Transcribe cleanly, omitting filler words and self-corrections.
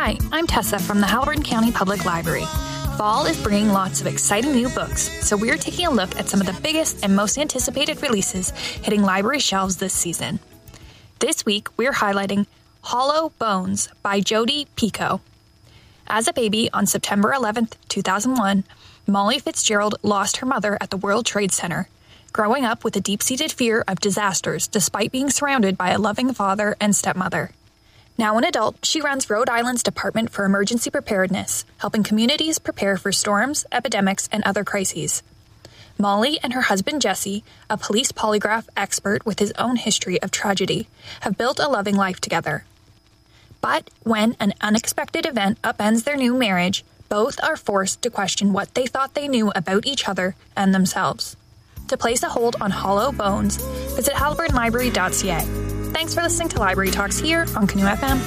Hi, I'm Tessa from the Haliburton County Public Library. Fall is bringing lots of exciting new books, so we're taking a look at some of the biggest and most anticipated releases hitting library shelves this season. This week, we're highlighting Hollow Bones by Jodi Picoult. As a baby on September 11th, 2001, Molly Fitzgerald lost her mother at the World Trade Center, growing up with a deep-seated fear of disasters despite being surrounded by a loving father and stepmother. Now an adult, she runs Rhode Island's Department for Emergency Preparedness, helping communities prepare for storms, epidemics, and other crises. Molly and her husband Jesse, a police polygraph expert with his own history of tragedy, have built a loving life together. But when an unexpected event upends their new marriage, both are forced to question what they thought they knew about each other and themselves. To place a hold on Hollow Bones, visit haliburtonlibrary.ca. Thanks for listening to Library Talks here on Canoe FM